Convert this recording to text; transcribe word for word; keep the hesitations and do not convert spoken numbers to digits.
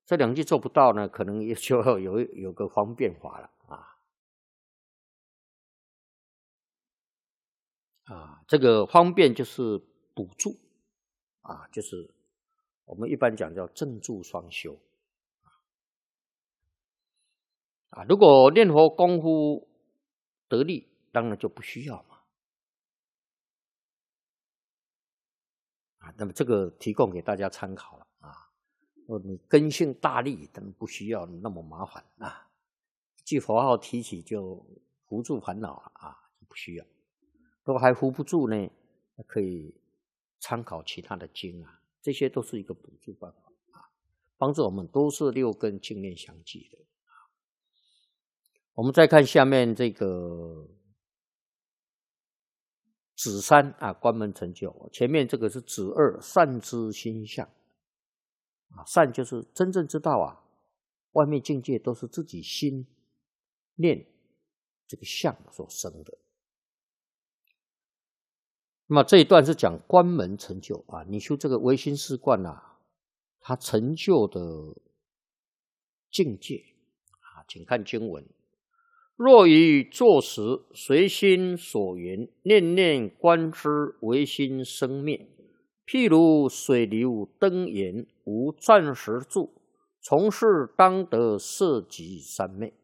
这两句做不到呢，可能也就要有有个方便法了啊。啊，这个方便就是补助啊，就是我们一般讲叫正助双修啊。如果念佛功夫得力，当然就不需要嘛。啊，那么这个提供给大家参考了啊。哦，你根性大力，但不需要那么麻烦啊。一句佛号提起就扶住烦恼了啊，就不需要。如果还扶不住呢，可以参考其他的经啊，这些都是一个补助办法啊，帮助我们都是六根净念相继的。我们再看下面这个子三啊，关门成就。前面这个是子二，善知心相啊，善就是真正知道啊，外面境界都是自己心念这个相所生的。那么这一段是讲关门成就啊，你修这个唯心四观啊，它成就的境界啊，请看经文。若于作时，随心所缘，念念观之，唯心生灭。譬如水流灯炎，无暂时住，从事当得色即三昧。